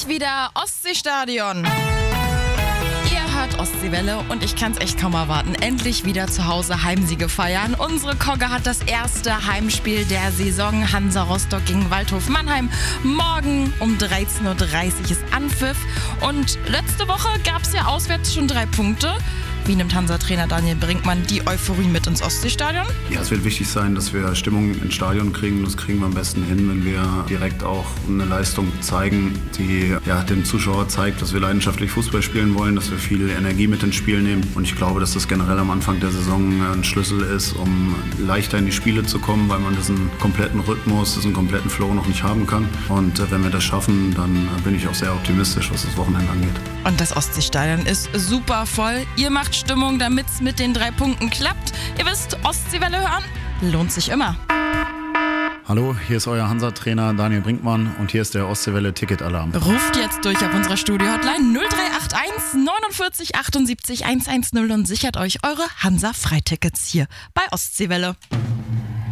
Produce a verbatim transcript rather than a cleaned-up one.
endlich wieder Ostseestadion. Ihr hört Ostseewelle und ich kann's echt kaum erwarten. Endlich wieder zu Hause Heimsiege feiern. Unsere Kogge hat das erste Heimspiel der Saison. Hansa Rostock gegen Waldhof Mannheim. Morgen um dreizehn Uhr dreißig ist Anpfiff. Und letzte Woche gab's ja auswärts schon drei Punkte. Wie nimmt Hansa-Trainer Daniel Brinkmann die Euphorie mit ins Ostseestadion? Ja, es wird wichtig sein, dass wir Stimmung ins Stadion kriegen. Das kriegen wir am besten hin, wenn wir direkt auch eine Leistung zeigen, die ja, dem Zuschauer zeigt, dass wir leidenschaftlich Fußball spielen wollen, dass wir viel Energie mit ins Spiel nehmen. Und ich glaube, dass das generell am Anfang der Saison ein Schlüssel ist, um leichter in die Spiele zu kommen, weil man diesen kompletten Rhythmus, diesen kompletten Flow noch nicht haben kann. Und äh, wenn wir das schaffen, dann bin ich auch sehr optimistisch, was das Wochenende angeht. Und das Ostseestadion ist super voll. Ihr macht Stimmung, damit es mit den drei Punkten klappt. Ihr wisst, Ostseewelle hören lohnt sich immer. Hallo, hier ist euer Hansa-Trainer Daniel Brinkmann und hier ist der Ostseewelle-Ticket-Alarm. Ruft jetzt durch auf unserer Studio-Hotline null drei acht eins neunundvierzig achtundsiebzig hundertzehn und sichert euch eure Hansa-Freitickets hier bei Ostseewelle.